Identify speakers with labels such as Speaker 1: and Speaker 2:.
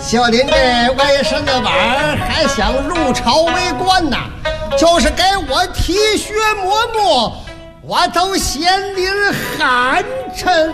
Speaker 1: 小林这为什么玩还想入朝为官呐？就是给我提学磨墨，我都嫌您寒碜。